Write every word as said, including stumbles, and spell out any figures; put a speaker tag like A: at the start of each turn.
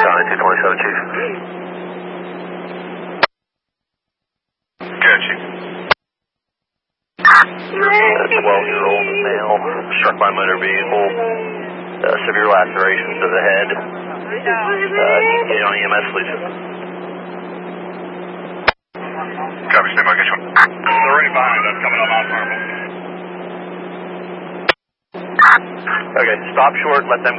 A: County two twenty-seven, Chief.
B: Good, Chief.
A: A twelve-year-old male struck by motor vehicle, uh, severe lacerations to the head. Uh, get on E M S, please.
B: Copy, stand by, get you. They're right behind us, coming on Mount Carmel.
A: Okay, stop short, let them